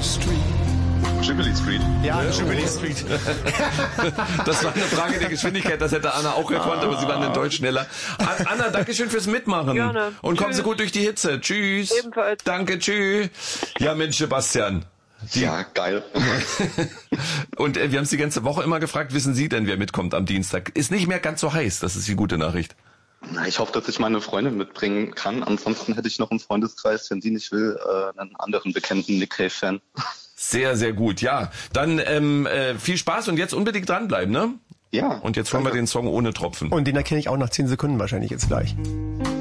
Jubilee Street. Ja, Jubilee Street. Das war eine Frage der Geschwindigkeit, das hätte Anna auch gekonnt, aber sie waren in Deutsch schneller. Anna, danke schön fürs Mitmachen. Gerne. Und kommen Sie gut durch die Hitze. Tschüss. Ebenfalls. Danke, tschüss. Ja, Mensch, Sebastian. Ja, geil. Und wir haben es die ganze Woche immer gefragt, wissen Sie denn, wer mitkommt am Dienstag? Ist nicht mehr ganz so heiß, das ist die gute Nachricht. Na, ich hoffe, dass ich meine Freundin mitbringen kann. Ansonsten hätte ich noch im Freundeskreis, wenn sie nicht will, einen anderen bekannten Nick Cave-Fan. Sehr, sehr gut, ja. Dann viel Spaß und jetzt unbedingt dranbleiben, ne? Ja. Und jetzt hören wir den Song Ohne Tropfen. Und den erkenne ich auch nach 10 Sekunden wahrscheinlich jetzt gleich.